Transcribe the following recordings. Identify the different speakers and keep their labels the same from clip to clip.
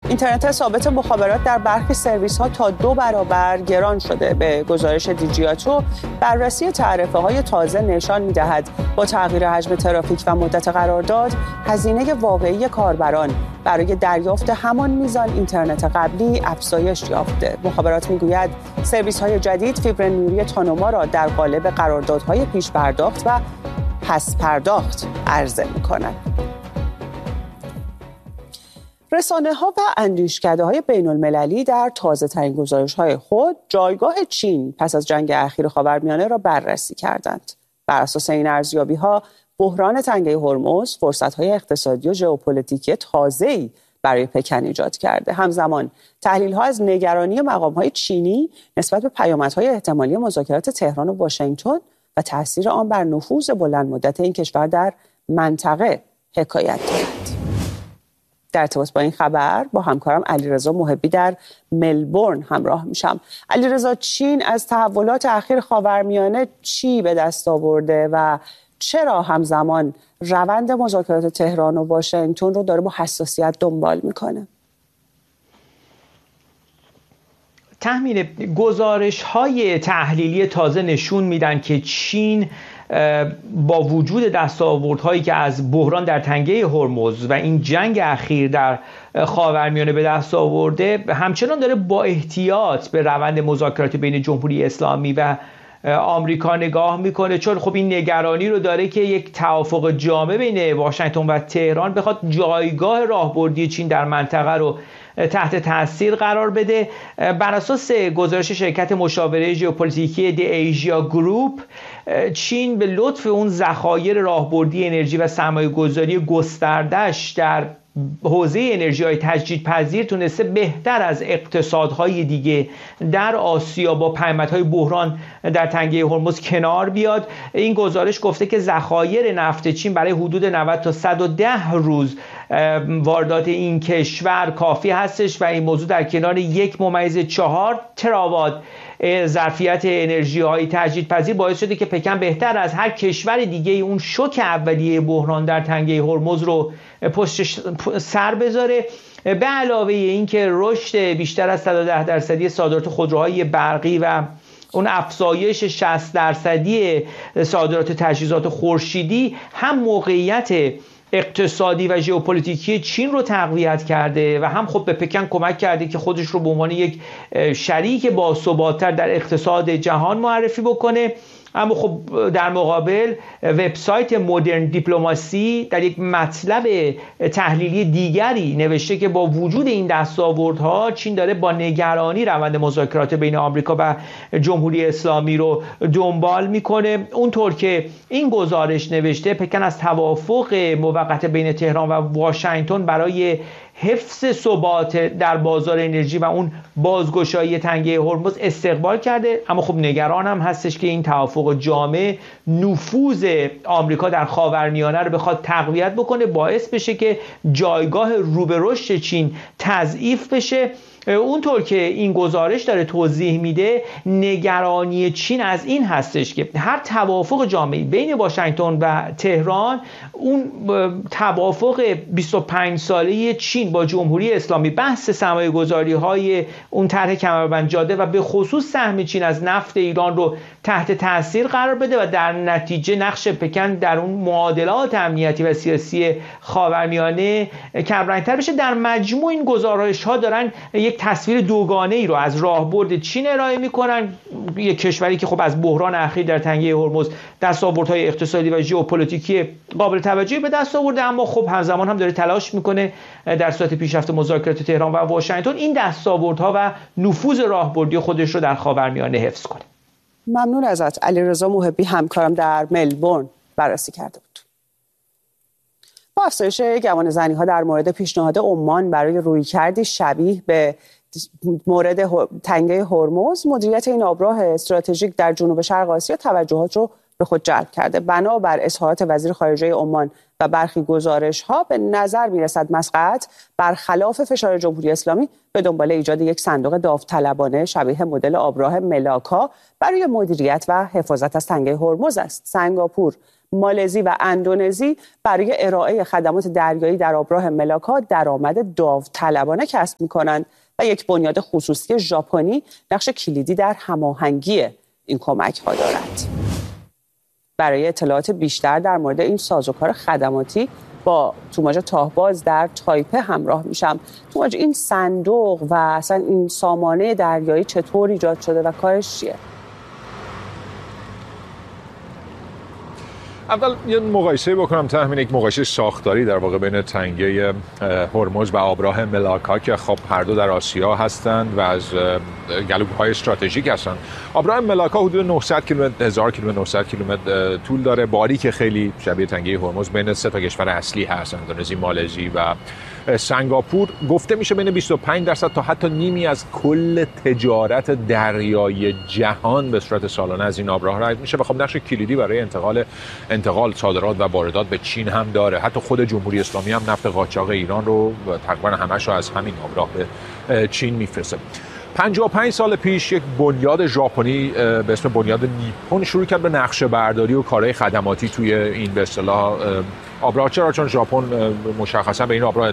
Speaker 1: اینترنت ثابت مخابرات در برخی سرویس‌ها تا 2 برابر گران شده. به گزارش دیجیاتو، بررسی تعرفه‌های تازه نشان می‌دهد با تغییر حجم ترافیک و مدت قرارداد، هزینه واقعی کاربران برای دریافت همان میزان اینترنت قبلی افزایش یافته. مخابرات می‌گوید سرویس‌های جدید فیبر نوری تانوما را در قالب قراردادهای پیش پرداخت و پس پرداخت عرضه می‌کنند. رسانه‌ها و اندیشکده‌های بین‌المللی در تازه‌ترین گزارش‌های خود جایگاه چین پس از جنگ اخیر خاورمیانه را بررسی کردند. بر اساس این ارزیابی‌ها، بحران تنگه هرمز فرصت‌های اقتصادی و ژئوپلیتیکی تازه‌ای برای پکن ایجاد کرده. همزمان تحلیل‌ها از نگرانی مقام‌های چینی نسبت به پیامدهای احتمالی مذاکرات تهران و واشنگتن و تأثیر آن بر نفوذ بلندمدت این کشور در منطقه حکایت دارد. در ارتباط با این خبر با همکارم علیرضا محبی در ملبورن همراه میشم. علیرضا، چین از تحولات اخیر خاورمیانه چی به دست آورده و چرا همزمان روند مذاکرات تهران و واشنگتن رو داره با حساسیت دنبال میکنه؟
Speaker 2: تحمیل گزارش‌های تحلیلی تازه نشون میدن که چین با وجود دستاوردهایی که از بحران در تنگه هرمز و این جنگ اخیر در خاورمیانه به دست آورده، همچنان داره با احتیاط به روند مذاکرات بین جمهوری اسلامی و آمریکا نگاه میکنه، چون خب این نگرانی رو داره که یک توافق جامع بین واشنگتن و تهران بخواد جایگاه راهبردی چین در منطقه رو تحت تاثیر قرار بده. بر اساس گزارش شرکت مشاوره ژئوپلیتیکی دی ایژیا گروپ، چین به لطف اون ذخایر راهبردی انرژی و سرمایه‌گذاری گسترده‌اش در حوزه انرژی‌های تجدیدپذیر تونسته بهتر از اقتصادهای دیگه در آسیا با پیامدهای بحران در تنگه هرمز کنار بیاد. این گزارش گفته که ذخایر نفت چین برای حدود 90 تا 110 روز واردات این کشور کافی هستش و این موضوع در کنار 1.4 تراوات ظرفیت انرژی های تجدیدپذیر باعث شده که پکن بهتر از هر کشور دیگه اون شوک اولیه بحران در تنگه هرمز رو پشت سر بذاره. به علاوه این که رشد بیشتر از 110% صادرات خودروهای برقی و اون افزایش 60% صادرات تجهیزات خورشیدی هم موقعیت اقتصادی و ژئوپلیتیکی چین رو تقویت کرده و هم خب به پکن کمک کرده که خودش رو به عنوان یک شریک باثبات‌تر در اقتصاد جهان معرفی بکنه. اما خب در مقابل وبسایت مدرن دیپلماسی در یک مطلب تحلیلی دیگری نوشته که با وجود این دستاوردها چین داره با نگرانی روند مذاکرات بین آمریکا و جمهوری اسلامی رو دنبال میکنه. اونطور که این گزارش نوشته، پکن از توافق موقت بین تهران و واشنگتن برای حفظ ثبات در بازار انرژی و اون بازگشایی تنگه هرمز استقبال کرده، اما خب نگران هم هستش که این توافق جامع نفوذ آمریکا در خاورمیانه رو بخواد تقویت بکنه، باعث بشه که جایگاه رو به رشد چین تضعیف بشه. اونطور که این گزارش داره توضیح میده، نگرانی چین از این هستش که هر توافق جامعی بین واشنگتن و تهران، اون توافق 25 ساله چین با جمهوری اسلامی، بحث سرمایه گذاری های اون طرح کمربند جاده و به خصوص سهم چین از نفت ایران رو تحت تاثیر قرار بده و در نتیجه نقش پکن در اون معادلات امنیتی و سیاسی خاورمیانه کمرنگ‌تر بشه. در مجموع این گزارش ها دارن یک تصویر دوگانه ای رو از راهبرد چین ارائه میکنن، یک کشوری که خب از بحران اخیر در تنگه هرمز دستاوردهای اقتصادی و ژئوپلیتیکی قابل توجهی به دست آورده، اما خب همزمان هم داره تلاش میکنه در صورت پیشرفت مذاکرات تهران و واشنگتن این دستاوردها و نفوذ راهبردی خودش رو در خاورمیانه حفظ کنه.
Speaker 1: ممنون ازت علیرضا محبی، همکارم در ملبورن بررسی کرده بود. با افزایش گمانه‌زنی‌ها در مورد پیشنهاد عمان برای رویکردی شبیه به مورد تنگه هرمز، مدیریت این آبراه استراتژیک در جنوب شرق آسیا توجهات رو به خود جلب کرده. بنابر اظهارات وزیر خارجه عمان و برخی گزارش‌ها، به نظر می‌رسد مسقط برخلاف فشار جمهوری اسلامی به دنبال ایجاد یک صندوق داوطلبانه شبیه مدل آبراه ملاکا برای مدیریت و حفاظت از تنگه هرمز است. سنگاپور مالزی و اندونزی برای ارائه خدمات دریایی در آبراه ملاکا درآمد داوطلبانه کسب می‌کنند و یک بنیاد خصوصی ژاپنی نقش کلیدی در هماهنگی این کمک‌ها دارد. برای اطلاعات بیشتر در مورد این سازوکار خدماتی با توماج تاهباز در تایپه همراه میشم. توماج، این صندوق و اصلا این سامانه دریایی چطور ایجاد شده و کارش چیه؟
Speaker 3: اول یه مقایسه بکنم تحمین، یک مقایسه ساختاری در واقع بین تنگه هرمز و آبراه ملاکا که خب هر دو در آسیا هستند و از گلوهای استراتژیک هستند. آبراه ملاکا حدود 900 کیلومتر 1000 کیلومتر 900 کیلومتر طول داره، باری که خیلی شبیه تنگه هرمز بین سه تا کشور اصلی هستند، اندونزی، مالزی و سنگاپور. گفته میشه بین 25% تا حتی نیمی از کل تجارت دریایی جهان به صورت سالانه از این آبراه رد میشه و خب نقش کلیدی برای انتقال صادرات و واردات به چین هم داره. حتی خود جمهوری اسلامی هم نفت قاچاق ایران رو تقریبا همش رو از همین آبراه به چین میفرسته. 55 سال پیش یک بنیاد ژاپنی به اسم بنیاد نیپون شروع کرد به نقشه برداری و کارهای خدماتی توی این به اصطلاح آبراه. چرا؟ چون ژاپن مشخصا به این آبراه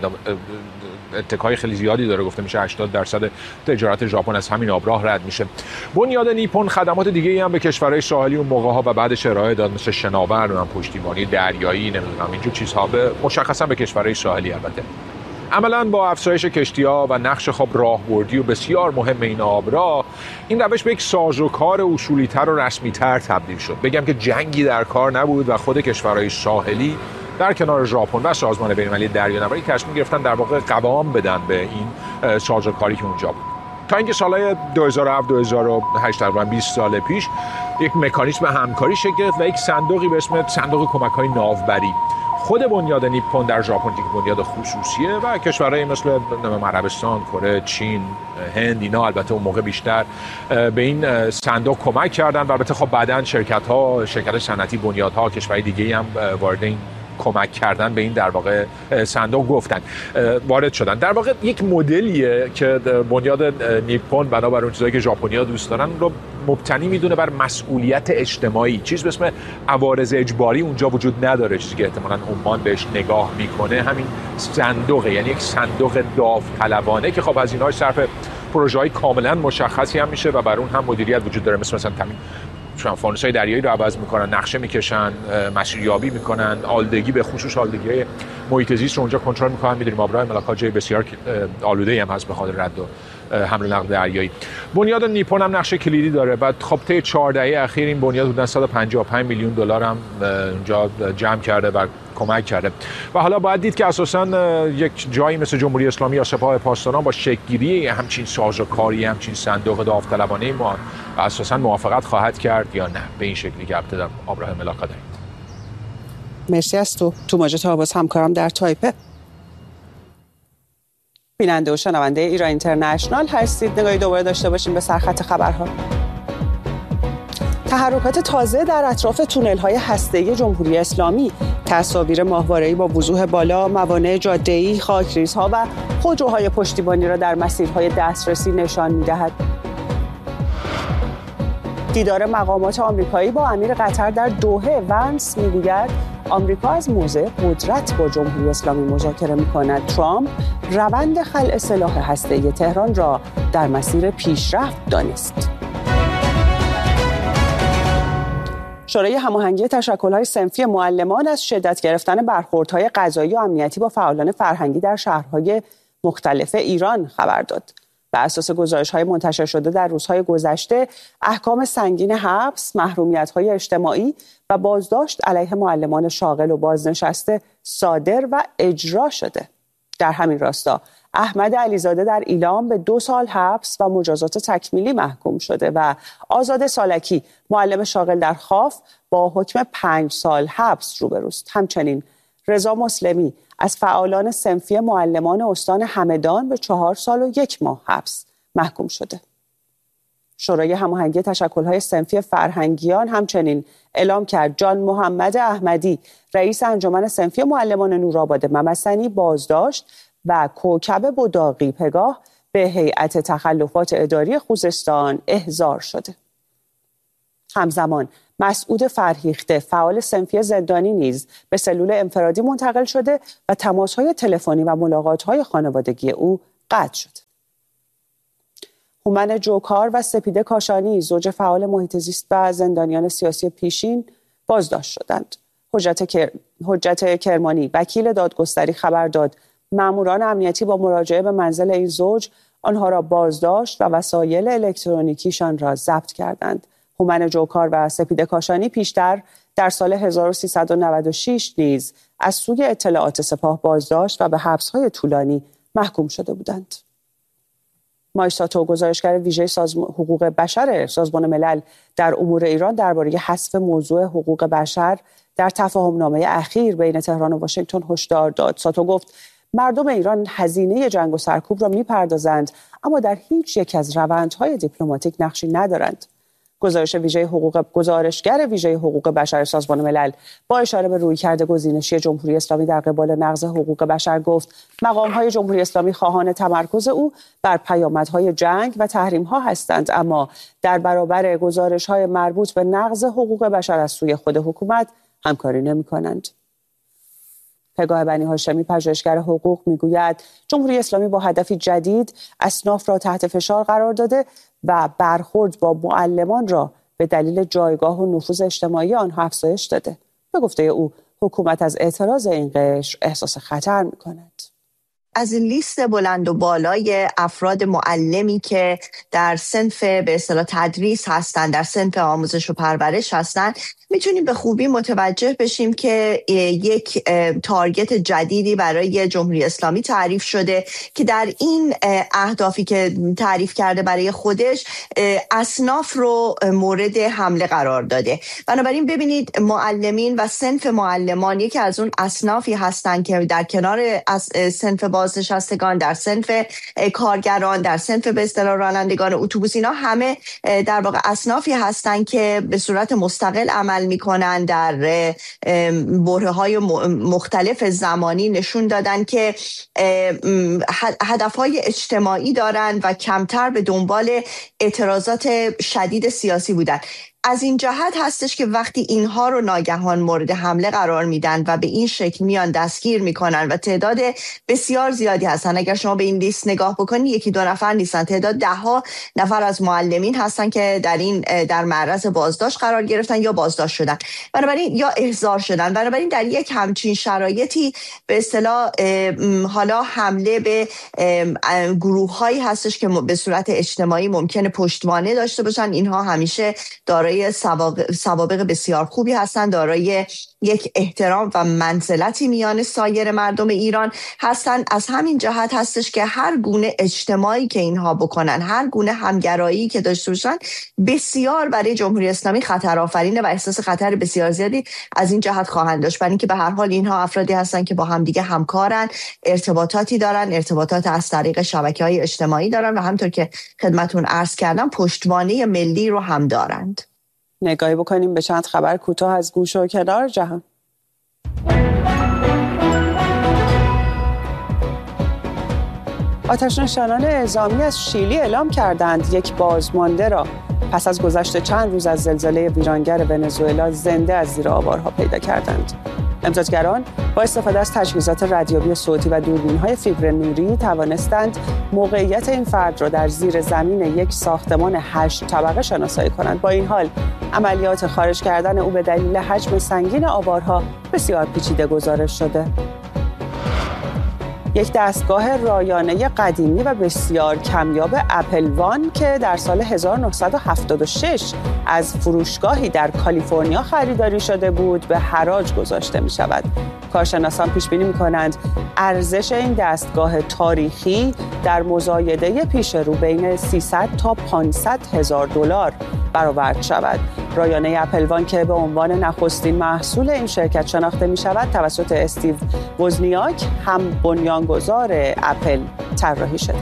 Speaker 3: اتکای خیلی زیادی داره. گفته میشه 80% تجارت ژاپن از همین آبراه رد میشه. بنیاد نیپون خدمات دیگه‌ای هم به کشورهای ساحلی و موقع‌ها و بعدش ارائه داد، مثل شناور و پشتیبانی دریایی، نمیدونم اینجور چیزها، به مشخصا به کشورهای ساحلی. البته عملاً با افزایش کشتی‌ها و نقش خب راهبردی و بسیار مهم این آبراه، این روش به یک سازوکار اصولی‌تر و رسمی‌تر تبدیل شد. بگم که جنگی در کار نبود و خود کشورهای ساحلی در کنار ژاپن و سازمان بین‌المللی دریانوردی تصمیم گرفتن در واقع قوام بدن به این سازوکاری که اونجا بود. تا اینکه سالهای 2007 2008 تقریباً 20 سال پیش یک مکانیزم همکاری شکل گرفت و یک صندوقی به اسم صندوق کمک‌های ناوبری خود بنیاد نیپون در ژاپن که بنیاد خصوصیه و کشورهای مثل عربستان، کره، چین، هند، اینا البته اون موقع بیشتر به این صندوق کمک کردن و البته خب بعداً شرکت‌های صنعتی، بنیادها، کشورهای دیگه‌ای هم وارد این کمک کردن به این در واقع صندوق گفتن وارد شدن. در واقع یک مدلیه که بنیاد نیپون بنابر اون چیزایی که ژاپنی‌ها دوست دارن رو مبتنی میدونه بر مسئولیت اجتماعی. چیز به اسم عوارض اجباری اونجا وجود نداره. چیزی که احتمالاً عمان بهش نگاه میکنه همین صندوقه، یعنی یک صندوق داوطلبانه که خب هزینه‌های صرف پروژه‌های کاملا مشخصی هم میشه و بر اون هم مدیریت وجود داره، مثلا تامین فانوس‌های دریایی رو عوض میکنن، نقشه میکشن، مسیریابی میکنن، آلودگی به خصوص آلودگی محیط زیست رو اونجا کنترل میکنن. میدونیم آبراه ملاکا جای بسیار آلوده‌ای هم هست به خاطر رد و حمل و نقل دریایی. بنیاد نیپون هم نقش کلیدی داره. بعد خب طی 4 دهه اخیر این بنیاد حدود 155 میلیون دلار هم اونجا جمع کرده و کمک کرده و حالا باید دید که اساساً یک جایی مثل جمهوری اسلامی یا سپاه پاسداران با شکل‌گیری همچین سازوکاری، همچین صندوق داوطلبانه ما اساساً موافقت خواهد کرد یا نه به این شکلی که ابتدا آبراه ملاکا داریم.
Speaker 1: مرسی از تو توماج تاهباز، همکارم در تایپه. بیننده و شنونده ایران اینترنشنال هستید. نگاهی دوباره داشته باشیم به سرخط خبرها. تحرکات تازه در اطراف تونل‌های هسته‌ای جمهوری اسلامی، تصاویر ماهواره‌ای با وضوح بالا، موانع جاده‌ای، خاکریزها و خودروهای پشتیبانی را در مسیرهای دسترسی نشان می‌دهد. دیدار مقامات آمریکایی با امیر قطر در دوحه، ونس می‌گوید آمریکا از موضع قدرت با جمهوری اسلامی مذاکره می‌کند. ترامپ روند خلع سلاح هسته‌ای تهران را در مسیر پیشرفت دانست. شورای هماهنگی تشکل‌های صنفی معلمان از شدت گرفتن برخوردهای قضایی و امنیتی با فعالان فرهنگی در شهرهای مختلف ایران خبر داد. بر اساس گزارش‌های منتشر شده در روزهای گذشته، احکام سنگین حبس، محرومیت‌های اجتماعی و بازداشت علیه معلمان شاغل و بازنشسته صادر و اجرا شده. در همین راستا احمد علیزاده در ایلام به 2 سال حبس و مجازات تکمیلی محکوم شده و آزاده سالکی معلم شاغل در خاف با حکم 5 سال حبس روبروست. همچنین رضا مسلمی از فعالان صنفی معلمان استان همدان به 4 سال و 1 ماه حبس محکوم شده. شورای هماهنگی تشکل‌های صنفی فرهنگیان همچنین اعلام کرد جان محمد احمدی رئیس انجمن صنفی معلمان نورآباد ممسنی بازداشت و کوکب بداقی پگاه به هیئت تخلفات اداری خوزستان احضار شده. همزمان مسعود فرهیخته، فعال صنفی زندانی نیز به سلول انفرادی منتقل شده و تماس‌های تلفنی و ملاقات‌های خانوادگی او قطع شد. هومن جوکار و سپیده کاشانی، زوج فعال محیط زیست و زندانیان سیاسی پیشین، بازداشت شدند. حجت کرمانی، وکیل دادگستری، خبر داد ماموران امنیتی با مراجعه به منزل این زوج آنها را بازداشت و وسایل الکترونیکیشان را ضبط کردند. هومن جوکار و سپیده کاشانی پیشتر در سال 1396 نیز از سوی اطلاعات سپاه بازداشت و به حبس‌های طولانی محکوم شده بودند. مایساتو، گزارشگر ویژه حقوق بشر سازمان ملل در امور ایران، درباره حذف موضوع حقوق بشر در تفاهمنامه اخیر بین تهران و واشنگتن هشدار داد. ساتو گفت مردم ایران هزینه جنگ و سرکوب را می‌پردازند، اما در هیچ یک از روندهای دیپلماتیک نقشی ندارند. گزارشگر ویژه حقوق بشر سازمان ملل با اشاره به رویکرد گزینشی جمهوری اسلامی در قبال نقض حقوق بشر گفت مقام‌های جمهوری اسلامی خواهان تمرکز او بر پیامدهای جنگ و تحریم‌ها هستند، اما در برابر گزارش‌های مربوط به نقض حقوق بشر از سوی خود حکومت همکاری نمی‌کنند. پگاه بنی هاشمی، پژوهشگر حقوق، میگوید جمهوری اسلامی با هدفی جدید اصناف را تحت فشار قرار داده و برخورد با معلمان را به دلیل جایگاه و نفوذ اجتماعی آنها افزایش داده. به گفته او حکومت از اعتراض این قشر احساس خطر می‌کند.
Speaker 4: از این لیست بلند و بالای افراد معلمی که در صنف به اصطلاح تدریس هستند، در صنف آموزش و پرورش هستند، میتونیم به خوبی متوجه بشیم که یک تارگت جدیدی برای جمهوری اسلامی تعریف شده که در این اهدافی که تعریف کرده برای خودش اصناف رو مورد حمله قرار داده. بنابراین ببینید معلمین و صنف معلمان یکی از اون اصنافی هستند که در کنار صنف بازنشستگان، در صنف کارگران، در صنف به اصطلاح رانندگان اتوبوس، اینا همه در واقع اصنافی هستند که به صورت مستقل عمل میکنن. در برهه‌های مختلف زمانی نشون دادن که هدفهای اجتماعی دارن و کمتر به دنبال اعتراضات شدید سیاسی بودن. از این جهت هستش که وقتی اینها رو ناگهان مورد حمله قرار میدن و به این شکل میان دستگیر میکنن و تعداد بسیار زیادی هستن، اگر شما به این لیست نگاه بکنید یکی دو نفر نیستن، تعداد 10 نفر از معلمین هستن که در معرض بازداشت قرار گرفتن یا بازداشت شدن، بنابراین یا احضار شدن. بنابراین در یک همچین شرایطی به اصطلاح حالا حمله به گروه‌هایی هستش که به صورت اجتماعی ممکنه پشتوانه داشته باشن. اینها همیشه دارای سوابق بسیار خوبی هستند، دارای یک احترام و منزلتی میان سایر مردم ایران هستند. از همین جهت هستش که هر گونه اجتماعی که اینها بکنن، هر گونه همگرایی که داشته باشن، بسیار برای جمهوری اسلامی خطر آفرینه و احساس خطر بسیار زیادی از این جهت خواهند داشت، برای اینکه به هر حال اینها افرادی هستن که با همدیگه همکارن، ارتباطاتی دارن، ارتباطات از طریق شبکه‌های اجتماعی دارن و همونطور که خدمتون عرض کردم پشتوانه ملی رو هم دارند.
Speaker 1: نگاهی بکنیم به چند خبر کوتاه از گوشه و کنار جهان. آتش‌نشانان اعزامی از شیلی اعلام کردند یک بازمانده را پس از گذشت چند روز از زلزله ویرانگر ونزوئلا زنده از زیر آوارها پیدا کردند. امدادگران با استفاده از تجهیزات ردیابی صوتی و دوربین‌های فیبر نوری توانستند موقعیت این فرد را در زیر زمین یک ساختمان 8 طبقه شناسایی کنند. با این حال عملیات خارج کردن او به دلیل حجم سنگین آوارها بسیار پیچیده گزارش شده. یک دستگاه رایانه قدیمی و بسیار کمیاب اپل وان که در سال 1976 از فروشگاهی در کالیفرنیا خریداری شده بود به حراج گذاشته می شود. کارشناسان پیش بینی می کنند ارزش این دستگاه تاریخی در مزایده پیش رو بین 300 تا 500 هزار دلار برآورد شود. رایانه اپل وان که به عنوان نخستین محصول این شرکت شناخته می شود توسط استیو وزنیاک، هم بنیانگذار اپل، طراحی شده.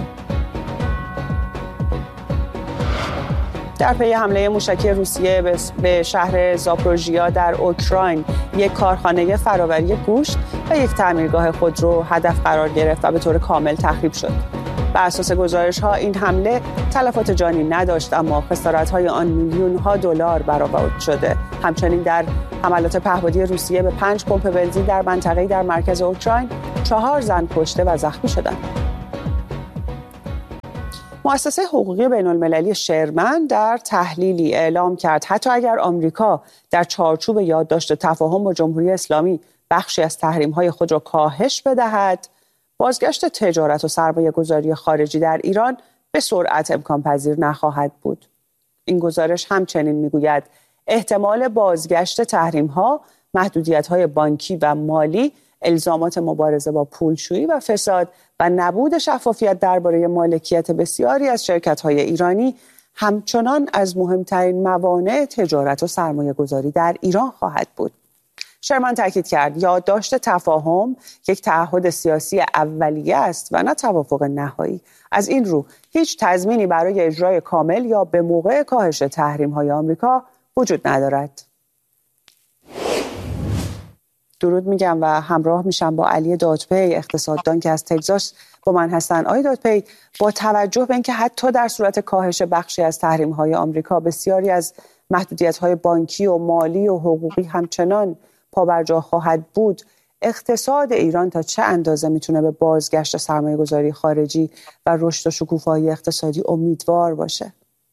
Speaker 1: در پی حمله موشکی روسیه به شهر زاپوروژیا در اوکراین، یک کارخانه فرآوری گوشت و یک تعمیرگاه خودرو هدف قرار گرفت و به طور کامل تخریب شد. بر اساس گزارش‌ها این حمله تلفات جانی نداشت، اما خسارت‌های آن میلیون‌ها دلار برآورد شده. همچنین در حملات پهپادی روسیه به 5 پمپ بنزین در منطقه‌ای در مرکز اوکراین 4 زن کشته و زخمی شدند. مؤسسه حقوقی بین‌المللی شرمن در تحلیلی اعلام کرد حتی اگر آمریکا در چارچوب یادداشت تفاهم با جمهوری اسلامی بخشی از تحریم‌های خود را کاهش بدهد، بازگشت تجارت و سرمایه‌گذاری خارجی در ایران به سرعت امکان پذیر نخواهد بود. این گزارش همچنین می‌گوید احتمال بازگشت تحریم‌ها، محدودیت‌های بانکی و مالی، الزامات مبارزه با پولشویی و فساد و نبود شفافیت درباره مالکیت بسیاری از شرکت‌های ایرانی همچنان از مهمترین موانع تجارت و سرمایه‌گذاری در ایران خواهد بود. شرمن تاکید کرد یادداشت تفاهم یک تعهد سیاسی اولیه است و نه توافق نهایی. از این رو هیچ تضمینی برای اجرای کامل یا به موقع کاهش تحریم‌های آمریکا وجود ندارد. درود میگم و همراه میشم با علی دادپی اقتصاددان که از تگزاس با من هستن. آقای دادپی، با توجه به اینکه حتی در صورت کاهش بخشی از تحریم‌های آمریکا بسیاری از محدودیت‌های بانکی و مالی و حقوقی همچنان پابرجا خواهد بود، اقتصاد ایران تا چه اندازه میتونه به بازگشت سرمایه‌گذاری خارجی و رشد و شکوفایی اقتصادی امیدوار باشه؟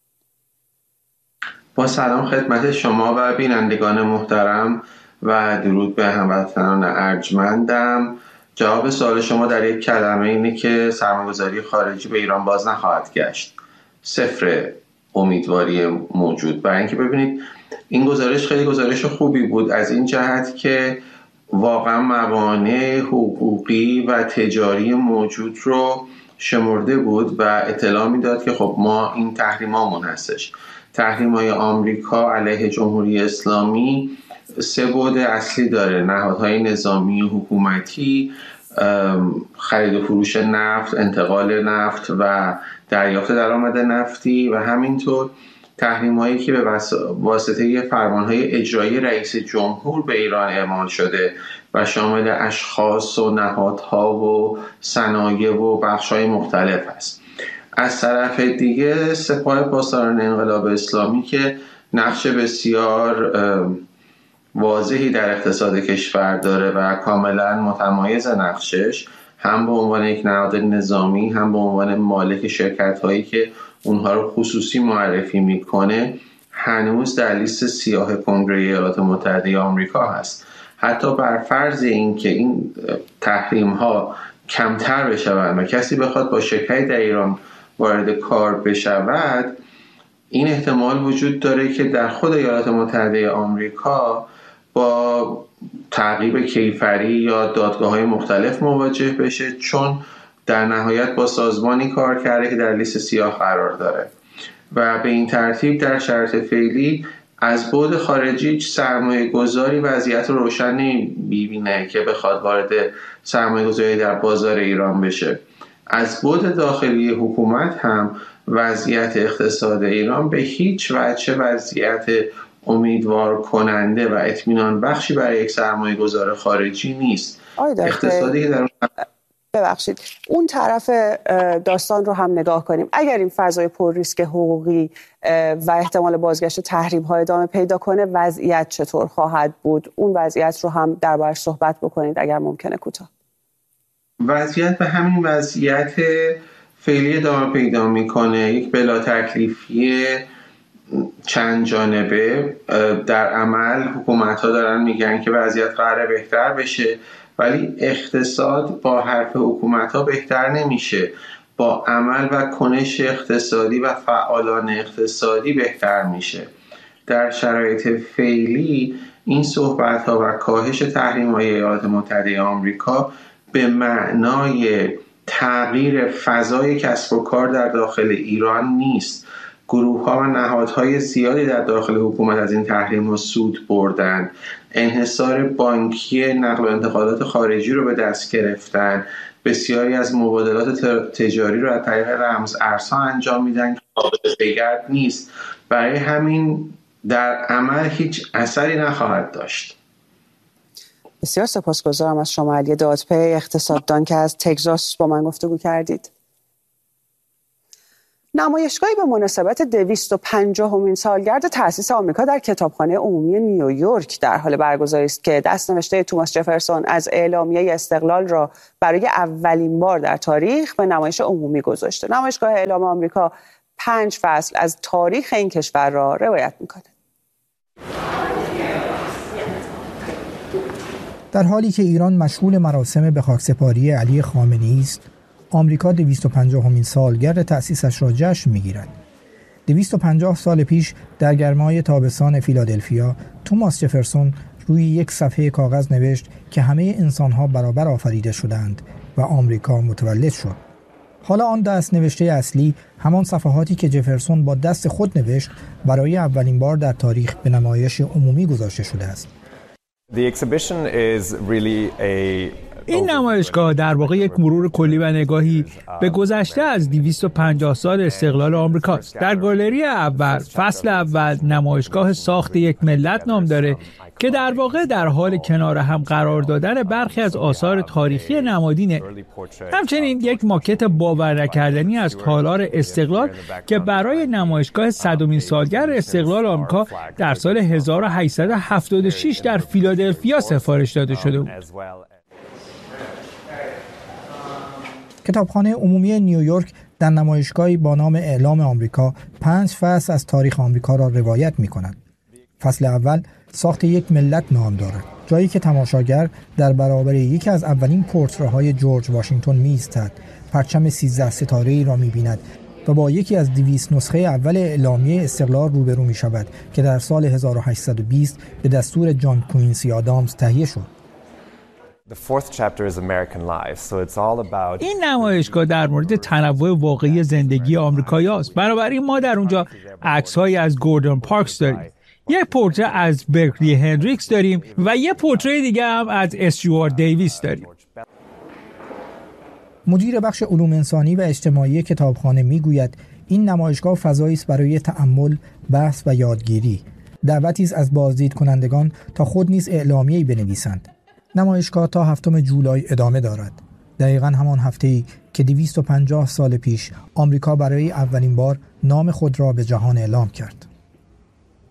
Speaker 5: با سلام خدمت شما و بینندگان محترم و درود به هموطنان ارجمندم. جواب سوال شما در یک کلمه اینه که سرمایه‌گذاری خارجی به ایران باز نخواهد گشت. صفر امیدواری موجود. برای اینکه ببینید این گزارش خیلی گزارش خوبی بود از این جهت که واقعا موانع حقوقی و تجاری موجود رو شمرده بود و اطلاع میداد که خب ما این تحریمامون هستش. تحریم‌های آمریکا علیه جمهوری اسلامی 3 بعد اصلی داره: نهادهای نظامی و حکومتی، خرید و فروش نفت، انتقال نفت و دریافت درآمد نفتی، و همینطور تحریم‌هایی که به واسطه فرمان‌های اجرایی رئیس جمهور به ایران اعمال شده و شامل اشخاص و نهادها و صنایع و بخش‌های مختلف است. از طرف دیگه سپاه پاسداران انقلاب اسلامی که نقش بسیار واضحی در اقتصاد کشور داره و کاملا متمایز نقشش، هم به عنوان یک نهاد نظامی هم به عنوان مالک شرکت هایی که اونها رو خصوصی معرفی میکنه، هنوز در لیست سیاه کنگره ایالات متحده آمریکا هست. حتی بر فرض این که این تحریم ها کمتر بشود و کسی بخواد با شرکتی در ایران وارد کار بشود، این احتمال وجود داره که در خود ایالات متحده آمریکا با تعقیب کیفری یا دادگاه‌های مختلف مواجه بشه، چون در نهایت با سازمانی کار کرده که در لیست سیاه قرار داره و به این ترتیب در شرایط فعلی از بعد خارجی سرمایه گذاری وضعیت روشن نمی‌بینه که بخواد وارد سرمایه گذاری در بازار ایران بشه. از بعد داخلی حکومت هم وضعیت اقتصاد ایران به هیچ وجه وضعیت امیدوار کننده و اطمینان بخشی برای یک سرمایه گذار خارجی نیست. اقتصادی در
Speaker 1: ببخشید اون طرف داستان رو هم نگاه کنیم. اگر این فضای پر ریسک حقوقی و احتمال بازگشت تحریم ها ادامه پیدا کنه، وضعیت چطور خواهد بود؟ اون وضعیت رو هم دربارش صحبت بکنید اگر ممکنه کوتاه.
Speaker 5: وضعیت به همین وضعیت فعلی ادامه پیدا میکنه، یک بلا تکلیفی چند جانبه. در عمل حکومت‌ها دارن میگن که وضعیت قراره بهتر بشه، ولی اقتصاد با حرف حکومت‌ها بهتر نمیشه، با عمل و کنش اقتصادی و فعالان اقتصادی بهتر میشه. در شرایط فعلی این صحبت‌ها و کاهش تحریم‌های ایالات متحده آمریکا به معنای تغییر فضای کسب و کار در داخل ایران نیست. گروه‌ها و نهادهای زیادی در داخل حکومت از این تحریم‌ها سود بردن، انحصار بانکی نقل و انتقالات خارجی رو به دست گرفتن، بسیاری از مبادلات تجاری رو از طریق رمز ارزها انجام میدن که قابل پیگرد نیست. برای همین در عمل هیچ اثری نخواهد داشت.
Speaker 1: بسیار سپاسگزارم از شما علی دادپی اقتصاددان که از تگزاس با من گفتگو کردید. نمایشگاهی به مناسبت 250مین سالگرد تأسیس آمریکا در کتابخانه عمومی نیویورک در حال برگزاری است که دست‌نوشته توماس جفرسون از اعلامیه استقلال را برای اولین بار در تاریخ به نمایش عمومی گذاشته. نمایشگاه اعلام آمریکا 5 فصل از تاریخ این کشور را روایت می‌کند.
Speaker 6: در حالی که ایران مشغول مراسم به خاکسپاری علی خامنه‌ای است، آمریکا 250مین سالگرد تأسیسش را جشن می‌گیرد. 250 سال پیش در گرمای تابستان فیلادلفیا، توماس جفرسون روی یک صفحه کاغذ نوشت که همه انسان‌ها برابر آفریده شدند و آمریکا متولد شد. حالا آن دست نوشته اصلی، همان صفحاتی که جفرسون با دست خود نوشت، برای اولین بار در تاریخ به نمایش عمومی گذاشته شده است.
Speaker 7: این نمایشگاه در واقع یک مرور کلی و نگاهی به گذشته از 250 سال استقلال آمریکاست. در گالری اول، فصل اول، نمایشگاه ساخت یک ملت نام داره که در واقع در حال کنار هم قرار دادن برخی از آثار تاریخی نمادینه. همچنین یک ماکت باور نکردنی از تالار استقلال که برای نمایشگاه 100مین سالگرد استقلال آمریکا در سال 1876 در فیلادلفیا سفارش داده شده بود.
Speaker 6: کتابخانه عمومی نیویورک در نمایشگاهی با نام اعلام آمریکا 5 فصل از تاریخ آمریکا را روایت می‌کند. فصل اول ساخت یک ملت نام دارد، جایی که تماشاگر در برابر یکی از اولین پورتره‌های جورج واشنگتن می‌ایستد، پرچم 13 ستاره‌ای را می‌بیند و با یکی از 200 نسخه اول اعلامیه استقلال روبرو می‌شود که در سال 1820 به دستور جان کوینسی آدامز تهیه شد.
Speaker 7: این نمایشگاه در مورد تنوع واقعی زندگی آمریکایی است. بنابراین ما در اونجا عکس‌هایی از گوردن پارکس داریم، یک پورتره از برکلی هندریکس داریم و یک پورتره دیگه هم از استیوارت دیویس داریم.
Speaker 6: مدیر بخش علوم انسانی و اجتماعی کتابخانه میگوید این نمایشگاه فضایی است برای تأمل، بحث و یادگیری. دعوتی است از بازدید کنندگان تا خود نیز اعلامیه‌ای بنویسند. نمایشگاه تا 7 جولای ادامه دارد. دقیقاً همان هفته‌ای که 250 سال پیش آمریکا برای اولین بار نام خود را به جهان اعلام کرد.